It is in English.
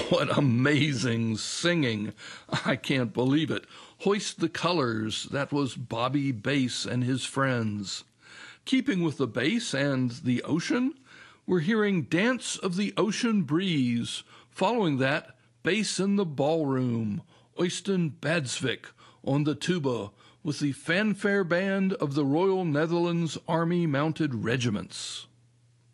What amazing singing! I can't believe it. Hoist the Colors, that was Bobby Bass and his friends. Keeping with the bass and the ocean, we're hearing Dance of the Ocean Breeze. Following that, Bass in the Ballroom, Øystein Badsvik on the tuba with the fanfare band of the Royal Netherlands Army Mounted Regiments.